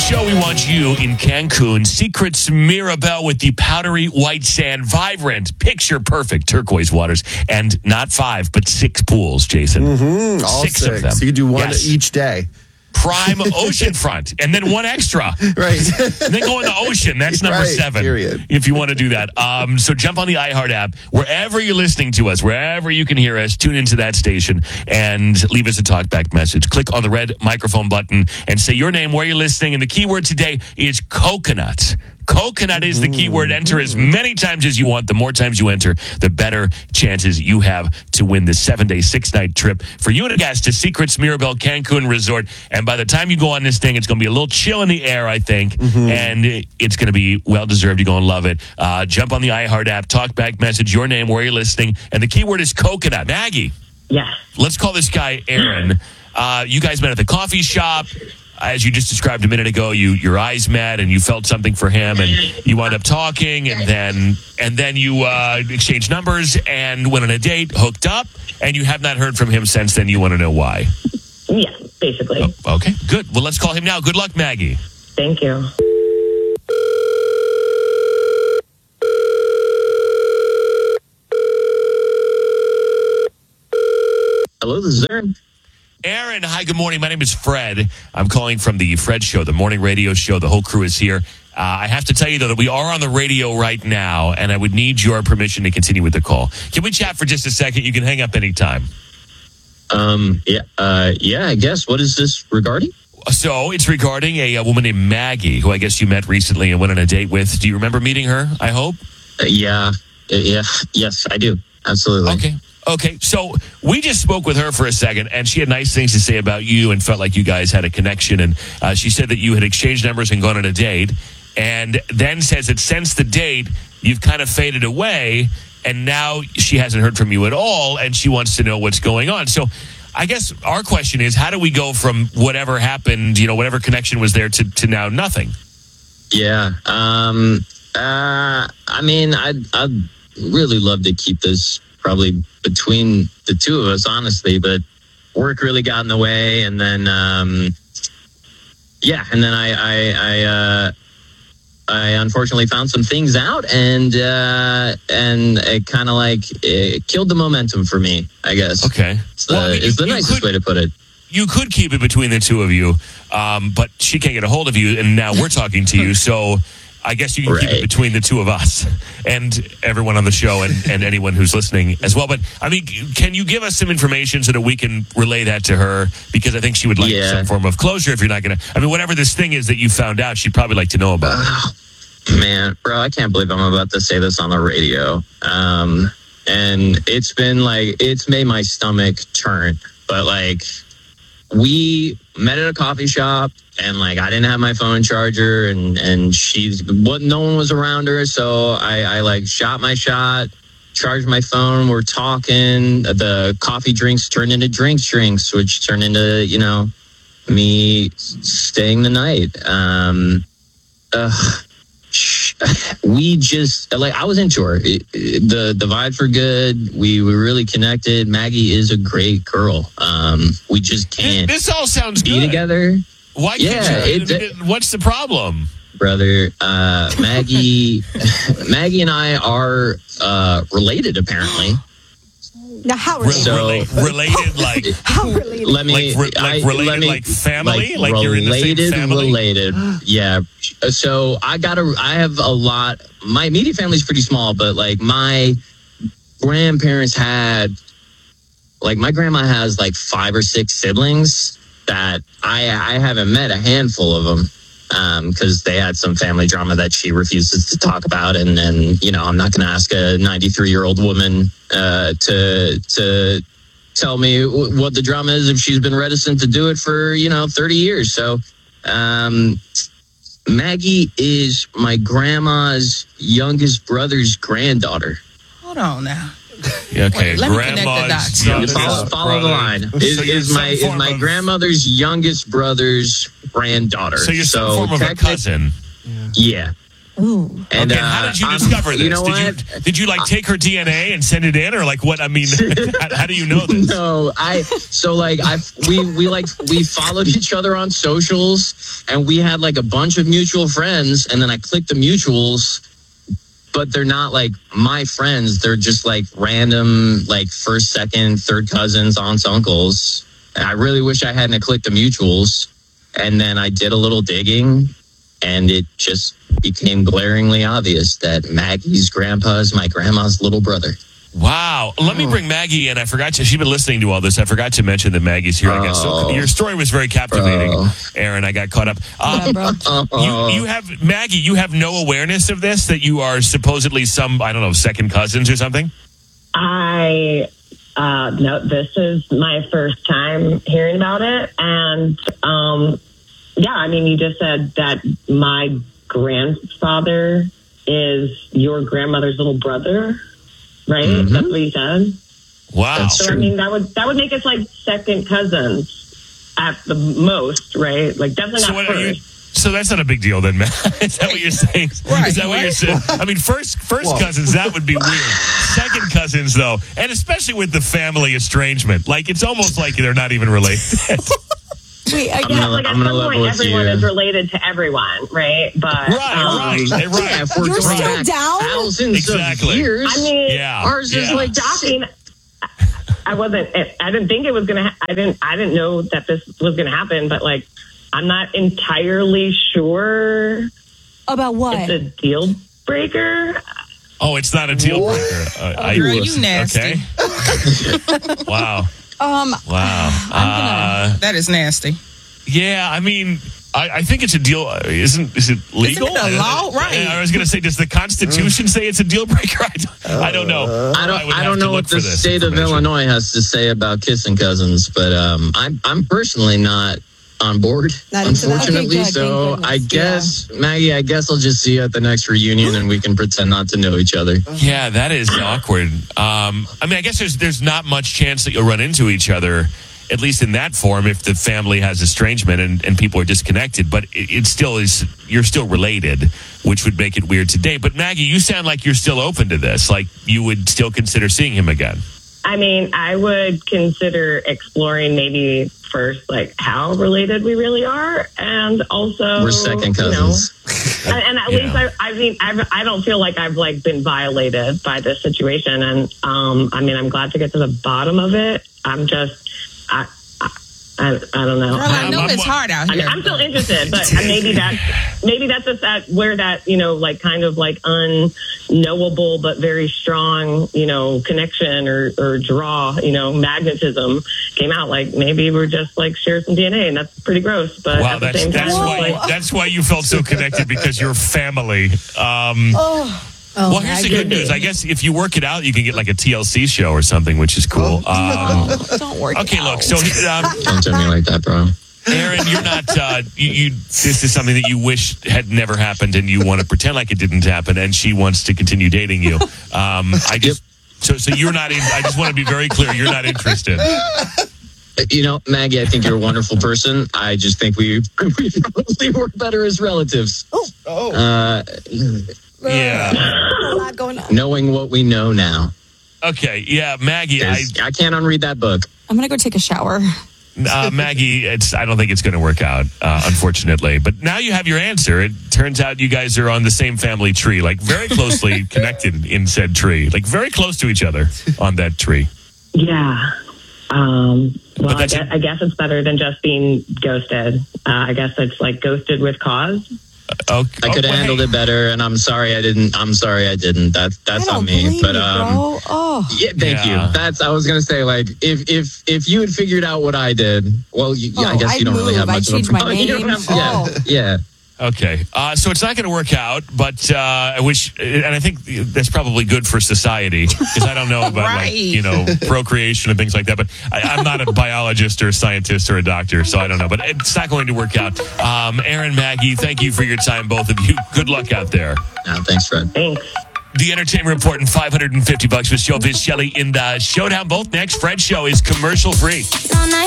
show, we want you in Cancun. Secrets Mirabel with the powdery white sand, vibrant, picture-perfect turquoise waters, and not 5, but 6 pools, Jason. All 6 of them. So you do one each day. Prime oceanfront, and then one extra. Right. And then go in the ocean. That's number 7. Period. If you want to do that. So jump on the iHeart app. Wherever you're listening to us, wherever you can hear us, tune into that station and leave us a talkback message. Click on the red microphone button and say your name, where you're listening. And the keyword today is coconut. Coconut is the keyword. Enter as many times as you want. The more times you enter, the better chances you have to win this 7-day, 6-night trip for you and a guest to Secrets Mirabel Cancun Resort. And by the time you go on this thing, it's going to be a little chill in the air, I think. And it's going to be well-deserved. You're going to love it. Jump on the iHeart app, talk back message, your name, where you're listening. And the keyword is coconut. Maggie. Yes. Let's call this guy Aaron. You guys met at the coffee shop. As you just described a minute ago, your eyes met and you felt something for him, and you wound up talking, and then you exchanged numbers and went on a date, hooked up, and you have not heard from him since then. You want to know why? Yes, basically. Oh, okay, good. Well, let's call him now. Good luck, Maggie. Thank you. Hello, this is Aaron. Aaron, hi, good morning. My name is Fred. I'm calling from the Fred Show, the morning radio show. The whole crew is here. I have to tell you, though, that we are on the radio right now, and I would need your permission to continue with the call. Can we chat for just a second? You can hang up anytime. Yeah, I guess. What is this regarding? So it's regarding a woman named Maggie, who I guess you met recently and went on a date with. Do you remember meeting her, I hope? Yes, I do. Absolutely. Okay, so we just spoke with her for a second, and she had nice things to say about you and felt like you guys had a connection. And she said that you had exchanged numbers and gone on a date, and then says that since the date, you've kind of faded away, and now she hasn't heard from you at all, and she wants to know what's going on. So I guess our question is, how do we go from whatever happened, whatever connection was there to now nothing? Yeah. I mean, I'd really love to keep this probably between the two of us, honestly, but work really got in the way, and then I unfortunately found some things out, and it kind of it killed the momentum for me, I guess. Okay, it's the nicest way to put it. You could keep it between the two of you, but she can't get a hold of you, and now we're talking to you, so I guess you can keep it between the two of us and everyone on the show and anyone who's listening as well. But, I mean, can you give us some information so that we can relay that to her? Because I think she would like some form of closure if you're not going to... I mean, whatever this thing is that you found out, she'd probably like to know about it. Man, bro, I can't believe I'm about to say this on the radio. And it's been it's made my stomach turn. But, we met at a coffee shop, and I didn't have my phone charger, and no one was around her, so I shot my shot, charged my phone. We're talking. The coffee drinks turned into drinks, which turned into me staying the night. We just I was into her. The vibes were good. We were really connected. Maggie is a great girl. We just can't. This all sounds be good together. Why can't you? What's the problem, brother? Maggie and I are related, apparently. Now, how related? Related, how related? Related, like family, like you're in the same family. Related, yeah. So I have a lot. My immediate family's pretty small, but my grandparents had, my grandma has 5 or 6 siblings that I haven't met a handful of them. Because they had some family drama that she refuses to talk about, and I'm not going to ask a 93-year-old woman to tell me what the drama is if she's been reticent to do it for 30 years. So Maggie is my grandma's youngest brother's granddaughter. Hold on now. Okay, let me connect the dots. Follow the line. Is my grandmother's youngest brother's granddaughter. So you're some form of a cousin. Yeah. And Okay, how did you discover this? You know did you like take her DNA and send it in, or like what? I mean, how do you know this? No, we followed each other on socials, and we had like a bunch of mutual friends, and then I clicked the mutuals, but they're not like my friends. They're just like random, like first, second, third cousins, aunts, uncles. And I really wish I hadn't clicked the mutuals. And then I did a little digging, and it just became glaringly obvious that Maggie's grandpa is my grandma's little brother. Wow. Let me bring Maggie in. I forgot to, she's been listening to all this. I forgot to mention that Maggie's here. I guess. So your story was very captivating, Aaron. I got caught up. You have, Maggie, you have no awareness of this, that you are supposedly some, I don't know, second cousins or something? No, this is my first time hearing about it. And, yeah, I mean, you just said that my grandfather is your grandmother's little brother, right? Mm-hmm. That's what you said? Wow. So, I mean, that would make us like second cousins at the most, right? Like, definitely not first. So that's not a big deal then, Matt. Is that what you're saying? Right, Is that what you're saying? I mean, first cousins, that would be weird. Second cousins, though, and especially with the family estrangement, like it's almost like they're not even related. Wait, I guess like at some point everyone is related to everyone, right? But right. Yeah, if we're You're going still back down? thousands of years. I mean, ours is like I didn't think it was gonna. I didn't know that this was gonna happen. But like, I'm not entirely sure About what? it's a deal breaker. Oh, it's not a deal breaker. Girl, you nasty. Okay. Wow. Wow. That is nasty. Yeah, I mean, I think it's a deal. Is it legal? Isn't it a law? Right. I was going to say, does the Constitution say it's a deal breaker? I don't know. I don't know what the state of Illinois has to say about kissing cousins, but I'm personally not on board, Not into that. unfortunately. Okay, good, so thank I goodness. guess, Maggie, I'll just see you at the next reunion, and we can pretend not to know each other. Yeah, that is awkward. I mean, I guess there's not much chance that you'll run into each other, at least in that form, if the family has estrangement and people are disconnected. But it still is, you're still related, which would make it weird today. But Maggie, you sound like you're still open to this. Like you would still consider seeing him again. I mean, I would consider exploring maybe first, like how related we really are, and also We're second cousins. And at least I don't feel like I've like been violated by this situation, and I mean, I'm glad to get to the bottom of it. I'm just I don't know. Girl, I know it's hard out here. I mean, I'm still interested, but maybe that's just that where that, you know, like kind of like unknowable but very strong, you know, connection or draw, you know, magnetism came out. Like maybe we're just like share some DNA, and that's pretty gross. But Wow, at the same time, that's why you felt so connected, because you're family. Well, here's the good news. I guess if you work it out, you can get like a TLC show or something, which is cool. Don't work. Okay, look. So, Don't tell me like that, bro. Aaron, you're not. This is something that you wish had never happened, and you want to pretend like it didn't happen. And she wants to continue dating you. So you're not. I just want to be very clear. You're not interested. You know, Maggie, I think you're a wonderful person. I just think we probably work better as relatives. Yeah. A lot going on. Knowing what we know now. Okay. Yeah, Maggie. I can't unread that book. I'm gonna go take a shower. Maggie, I don't think it's going to work out, unfortunately. But now you have your answer. It turns out you guys are on the same family tree, like very closely connected in said tree, like very close to each other on that tree. yeah. Well, I guess it's better than just being ghosted. I guess it's like ghosted with cause. I could have handled it better, and I'm sorry I didn't. That's on me. But yeah, thank you. I was gonna say, like, if you had figured out what I did, well, I guess you don't really have much of a problem. Yeah. Okay, so it's not going to work out, but I wish, and I think that's probably good for society, because I don't know about like, procreation and things like that. But I'm not a biologist or a scientist or a doctor, so I don't know. But it's not going to work out. Aaron, Maggie, thank you for your time, both of you. Good luck out there. Thanks, Fred. Thanks. The Entertainment Report and $550 with Showbiz Shelley in the Showdown. Both next. Fred's show is commercial free.